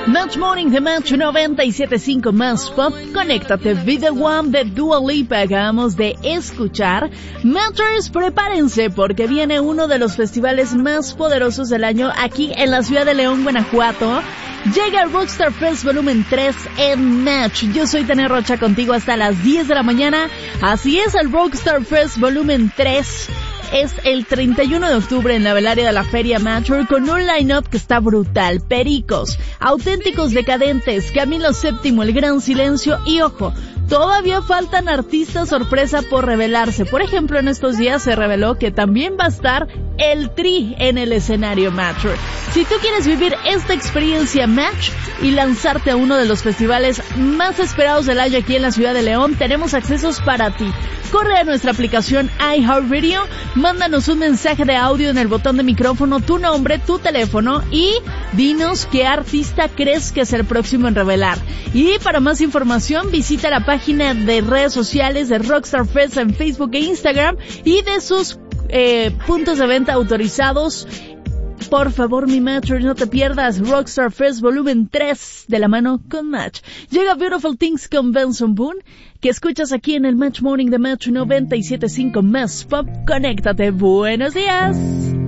Match Morning de Match 97.5 más pop. Conéctate, Be The One de Dua Lipa. Acabamos de escuchar. Matchers, prepárense porque viene uno de los festivales más poderosos del año aquí en la ciudad de León, Guanajuato. Llega el Rockstar Fest Volumen 3 en Match. Yo soy Tania Rocha contigo hasta las 10 de la mañana. Así es, el Rockstar Fest Volumen 3 es el 31 de octubre en la velaria de la Feria Matcher con un line-up que está brutal. Pericos, Auténticos Decadentes, Camilo VII, El Gran Silencio y ojo, todavía faltan artistas sorpresa por revelarse. Por ejemplo, en estos días se reveló que también va a estar el Tri en el escenario Matcher. Si tú quieres vivir esta experiencia Match y lanzarte a uno de los festivales más esperados del año aquí en la ciudad de León, tenemos accesos para ti. Corre a nuestra aplicación iHeartRadio, mándanos un mensaje de audio en el botón de micrófono, tu nombre, tu teléfono y dinos qué artista crees que es el próximo en revelar. Y para más información visita la página de redes sociales de Rockstar Fest en Facebook e Instagram y de sus puntos de venta autorizados. Por favor, mi Matcher, no te pierdas Rockstar Fest Volumen 3 de la mano con Match. Llega Beautiful Things con Benson Boone, que escuchas aquí en el Match Morning de Match 97.5 más pop. Conéctate. Buenos días.